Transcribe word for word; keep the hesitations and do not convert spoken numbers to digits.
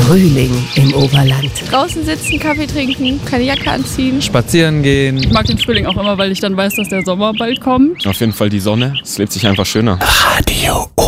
Frühling im Oberland. Draußen sitzen, Kaffee trinken, keine Jacke anziehen. Spazieren gehen. Ich mag den Frühling auch immer, weil ich dann weiß, dass der Sommer bald kommt. Auf jeden Fall die Sonne. Es lebt sich einfach schöner. Radio